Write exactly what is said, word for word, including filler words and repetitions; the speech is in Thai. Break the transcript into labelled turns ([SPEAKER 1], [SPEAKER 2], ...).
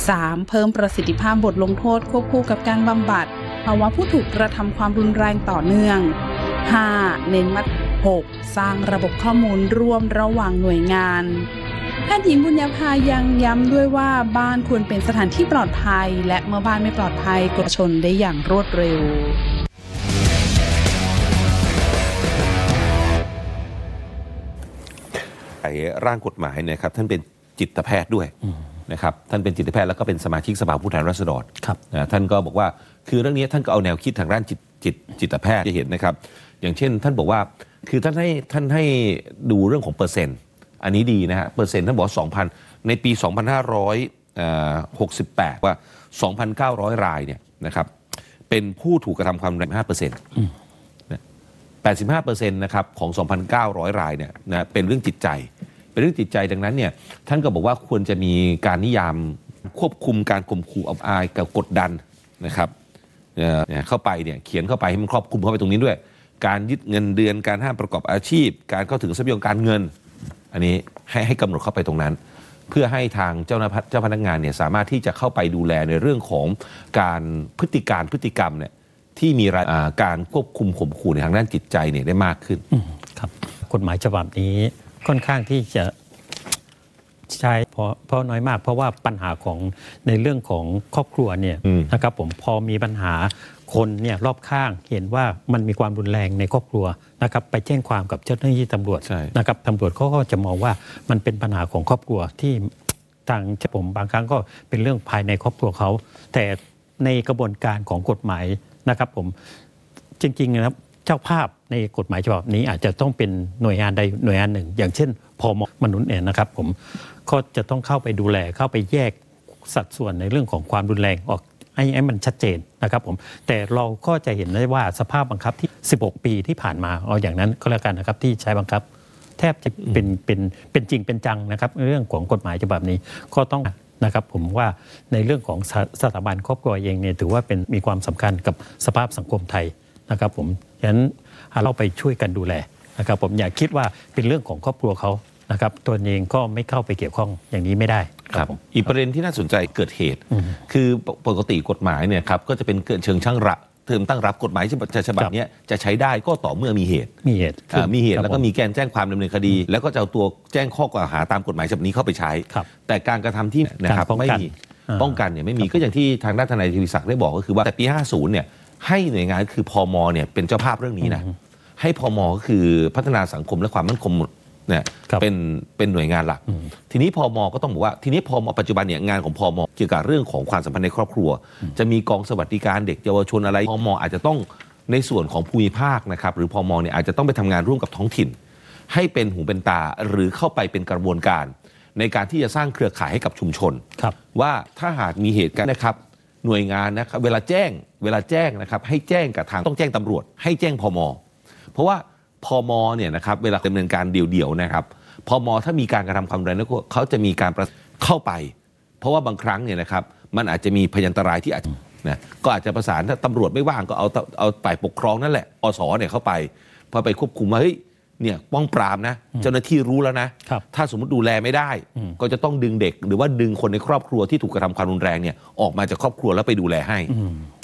[SPEAKER 1] สาม เพิ่มประสิทธิภาพบทลงโทษควบคู่กับการบำบัดภาวะผู้ถูกกระทำความรุนแรงต่อเนื่อง ห้า เน้นมาตร หก สร้างระบบข้อมูลร่วมระหว่างหน่วยงานแพทย์หญิงบุญญาภายังย้ำด้วยว่าบ้านควรเป็นสถานที่ปลอดภัยและเมื่อบ้านไม่ปลอดภัยกดชนได้อย่างรวดเร็ว
[SPEAKER 2] ร่างกฎหมายเนี่ยครับท่านเป็นจิตแพทย์ด้วยนะครับท่านเป็นจิตแพทย์แล้วก็เป็นสมาชิกสภาผู้แทนราษฎรนะท่านก็บอกว่าคือเรื่องนี้ท่านก็เอาแนวคิดทางด้านจิตจิตจิตแพทย์จะเห็นนะครับอย่างเช่นท่านบอกว่าคือท่านให้ท่านให้ดูเรื่องของเปอร์เซ็นต์อันนี้ดีนะฮะเปอร์เซ็นต์ท่านบอกสองพันในปีสองพันห้าร้อยหกสิบแปดว่า สองพันเก้าร้อย รายเนี่ยนะครับเป็นผู้ถูกกระทำความรุนแรง ห้าเปอร์เซ็นต์ แปดสิบห้าเปอร์เซ็นต์ นะครับของ สองพันเก้าร้อย รายเนี่ยนะเป็นเรื่องจิตใจเป็นเรื่องจิตใจดังนั้นเนี่ยท่านก็บอกว่าควรจะมีการนิยามควบคุมการข่มขู่อับอายกับกดดันนะครับเข้าไปเนี่ยเขียนเข้าไปให้มันครอบคลุมเข้าไปตรงนี้ด้วยการยึดเงินเดือนการห้ามประกอบอาชีพการเข้าถึงทรัพยากรการเงินอันนี้ให้ให้กำหนดเข้าไปตรงนั้นเพื่อให้ทางเจ้าหน้าที่เจ้าพนักงานเนี่ยสามารถที่จะเข้าไปดูแลในเรื่องของการพฤติการพฤติกรรมเนี่ยที่มีการควบคุมข่มขู่ในทางด้านจิตใจเนี่ยได้มากขึ้น
[SPEAKER 3] ครับกฎหมายฉบับนี้ค่อนข้างที่จะใช้เพราะเพราะน้อยมากเพราะว่าปัญหาของในเรื่องของครอบครัวเนี่ยนะครับผมพอมีปัญหาคนเนี่ยรอบข้างเห็นว่ามันมีความรุนแรงในครอบครัวนะครับไปแจ้งความกับเจ้าหน้าที่ตำรวจนะครับตำรวจเขาก็จะมองว่ามันเป็นปัญหาของครอบครัวที่ทางผมบางครั้งก็เป็นเรื่องภายในครอบครัวเขาแต่ในกระบวนการของกฎหมายนะครับผมจริงๆนะครับเจ้าภาพในกฎหมายฉบับนี้อาจจะต้องเป็นหน่วยงานใดหน่วยงานหนึ่งอย่างเช่นพม.มนุษย์เนี่ยนะครับผมก็จะต้องเข้าไปดูแลเข้าไปแยกสัดส่วนในเรื่องของความรุนแรงออกให้ให้มันชัดเจนนะครับผมแต่เราก็จะเห็นได้ว่าสภาพบังคับที่สิบหกปีที่ผ่านมาเอาอย่างนั้นก็แล้วกันนะครับที่ใช้บังคับแทบจะเป็นเป็นเป็นจริงเป็นจังนะครับเรื่องของกฎหมายฉบับนี้ก็ต้องนะครับผมว่าในเรื่องของสถาบันครอบครัวเองเนี่ยถือว่าเป็นมีความสำคัญกับสภาพสังคมไทยนะครับผมฉะนั้นเราไปช่วยกันดูแลนะครับผมอย่าคิดว่าเป็นเรื่องของครอบครัวเขานะครับตัวเองก็ไม่เข้าไปเกี่ยวข้องอย่างนี้ไม่ได้
[SPEAKER 2] ครับอีกประเด็นที่น่าสนใจเกิดเหตุคือปกติกฎหมายเนี่ยครับก็จะเป็นเชิงช่างระเทอมตั้งรับกฎหมายฉบับนี้จะใช้ได้ก็ต่อเมื่อมีเหตุ
[SPEAKER 3] มีเหตุ
[SPEAKER 2] มีเหตุแล้วก็มีการแจ้งความดำเนินคดีแล้วก็จะเอาตัวแจ้งข้อกล่าวหาตามกฎหมายฉบับนี้เข้าไปใช้แต่การกระทำที่นะครับไม่มีป้องกันเนี่ยไม่มีก็อย่างที่ทางด้านทนายทวีศักดิ์ได้บอกก็คือว่าแต่ปีห้าสิบเนี่ยให้หน่วยงานคือพม.เนี่ยเป็นเจ้าภาพเรื่องนี้นะให้พม.ก็คือพัฒนาสังคมและความมั่นคงเนี่ยเป็นเป็นหน่วยงานหลักทีนี้พม.ก็ต้องบอกว่าทีนี้พม.ปัจจุบันเนี่ยงานของพม.เกี่ยวกับเรื่องของความสัมพันธ์ในครอบครัวจะมีกองสวัสดิการเด็กเยาวชนอะไรพม.อาจจะต้องในส่วนของภูมิภาคนะครับหรือพม.เนี่ยอาจจะต้องไปทำงานร่วมกับท้องถิ่นให้เป็นหูเป็นตาหรือเข้าไปเป็นกระบวนการในการที่จะสร้างเครือข่ายให้กับชุมชนว่าถ้าหากมีเหตุการณ์นะครับหน่วยงานนะครับเวลาแจ้งเวลาแจ้งนะครับให้แจ้งกับทางต้องแจ้งตำรวจให้แจ้งพม.เพราะว่าพม.เนี่ยนะครับเวลาดำเนินการเดี่ยวๆนะครับพม.ถ้ามีการกระทำความรุนแรงแล้วเขาจะมีการเข้าไปเพราะว่าบางครั้งเนี่ยนะครับมันอาจจะมีพยันตรายที่อาจจะนะก็อาจจะประสานถ้าตำรวจไม่ว่างก็เอาเอาฝ่ายปกครองนั่นแหละอส.เนี่ยเข้าไปพอไปควบคุมว่าเฮ้ยเนี่ยป้องปรามนะเจ้าหน้าที่รู้แล้วนะถ้าสมมติดูแลไม่ได้ก็จะต้องดึงเด็กหรือว่าดึงคนในครอบครัวที่ถูกกระทำความรุนแรงเนี่ยออกมาจากครอบครัวแล้วไปดูแลให้